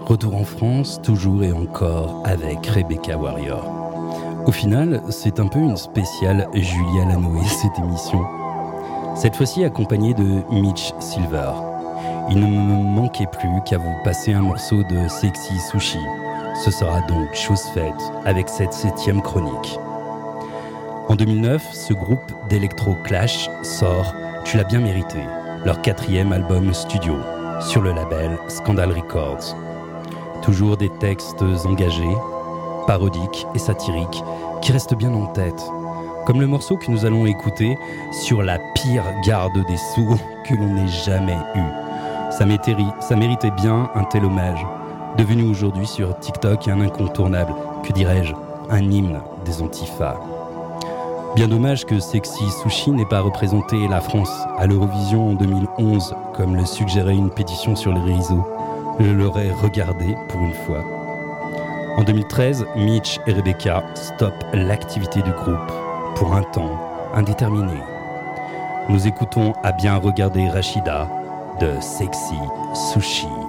Retour en France, toujours et encore avec Rebecca Warrior. Au final, c'est un peu une spéciale Julia Lanoé, cette émission. Cette fois-ci accompagnée de Mitch Silver. Il ne me manquait plus qu'à vous passer un morceau de Sexy Sushi. Ce sera donc chose faite avec cette 7e chronique. En 2009, ce groupe d'électro clash sort Tu l'as bien mérité, leur 4e album studio, sur le label Scandal Records. Toujours des textes engagés, parodiques et satiriques qui restent bien en tête. Comme le morceau que nous allons écouter sur la pire garde des Sceaux que l'on ait jamais eue. Ça méritait bien un tel hommage, devenu aujourd'hui sur TikTok un incontournable, que dirais-je, un hymne des antifas. Bien dommage que Sexy Sushi n'ait pas représenté la France à l'Eurovision en 2011, comme le suggérait une pétition sur les réseaux. Je l'aurais regardé pour une fois. En 2013, Mitch et Rebecca stoppent l'activité du groupe pour un temps indéterminé. Nous écoutons À bien regarder Rachida de Sexy Sushi.